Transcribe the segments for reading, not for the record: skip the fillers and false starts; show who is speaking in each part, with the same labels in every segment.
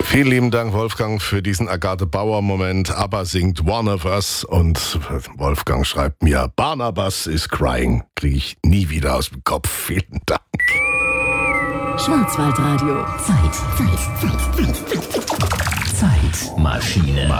Speaker 1: Vielen lieben Dank, Wolfgang, für diesen Agathe-Bauer-Moment. ABBA singt One of Us und Wolfgang schreibt mir, Barnabas is crying. Kriege ich nie wieder aus dem Kopf. Vielen Dank.
Speaker 2: Schwarzwaldradio. Zeitmaschine.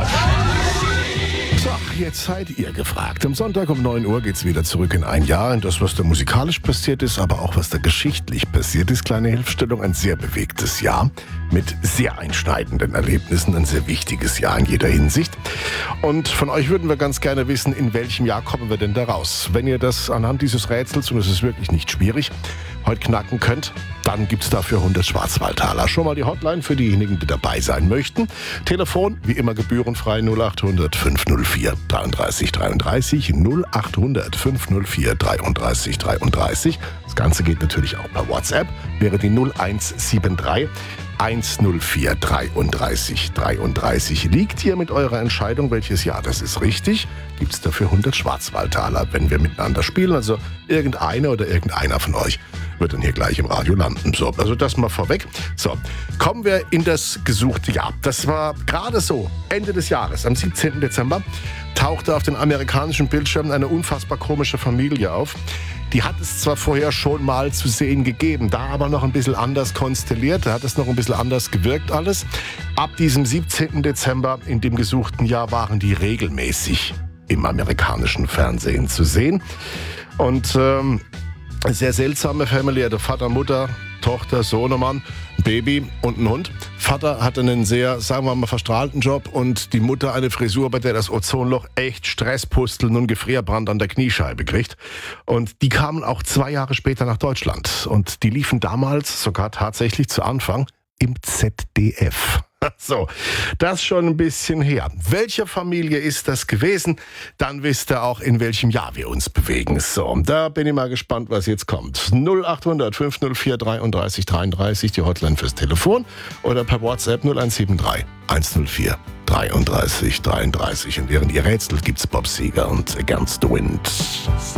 Speaker 1: So, jetzt seid ihr gefragt. Am Sonntag um 9 Uhr geht's wieder zurück in ein Jahr. In das, was da musikalisch passiert ist, aber auch was da geschichtlich passiert ist. Kleine Hilfestellung, ein sehr bewegtes Jahr mit sehr einschneidenden Erlebnissen. Ein sehr wichtiges Jahr in jeder Hinsicht. Und von euch würden wir ganz gerne wissen, in welchem Jahr kommen wir denn da raus? Wenn ihr das anhand dieses Rätsels, und es ist wirklich nicht schwierig, heute knacken könnt, dann gibt's dafür 100 Schwarzwaldtaler. Schon mal die Hotline für diejenigen, die dabei sein möchten. Telefon, wie immer gebührenfrei, 0800 504 33 33, 0800 504 33 33. Das Ganze geht natürlich auch per WhatsApp, wäre die 0173 104 33 33. Liegt ihr mit eurer Entscheidung, welches Jahr das ist, richtig? Gibt es dafür 100 Schwarzwaldtaler, wenn wir miteinander spielen. Also irgendeine oder irgendeiner von euch wird dann hier gleich im Radio landen. So, also das mal vorweg. So, kommen wir in das gesuchte Jahr. Das war gerade so, Ende des Jahres, am 17. Dezember, tauchte auf den amerikanischen Bildschirmen eine unfassbar komische Familie auf. Die hat es zwar vorher schon mal zu sehen gegeben, da aber noch ein bisschen anders konstelliert, da hat es noch ein bisschen anders gewirkt alles. Ab diesem 17. Dezember in dem gesuchten Jahr waren die regelmäßig im amerikanischen Fernsehen zu sehen. Und sehr seltsame Family, hatte Vater, Mutter, Tochter, Sohnemann, ein Baby und einen Hund. Vater hatte einen sehr, sagen wir mal, verstrahlten Job und die Mutter eine Frisur, bei der das Ozonloch echt Stresspusteln und Gefrierbrand an der Kniescheibe kriegt. Und die kamen auch 2 Jahre später nach Deutschland. Und die liefen damals sogar tatsächlich zu Anfang im ZDF. So, das schon ein bisschen her. Welche Familie ist das gewesen? Dann wisst ihr auch, in welchem Jahr wir uns bewegen. So, da bin ich mal gespannt, was jetzt kommt. 0800 504 33 33, die Hotline fürs Telefon oder per WhatsApp 0173 104 33 33. Und während ihr rätselt, gibt's Bob Seger und Against the Wind.